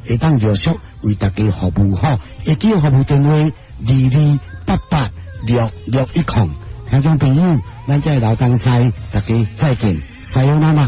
会当陆续为大家服务吼。会记服务电话22886610，听众朋友，咱在老东西，大家再见，さよなら。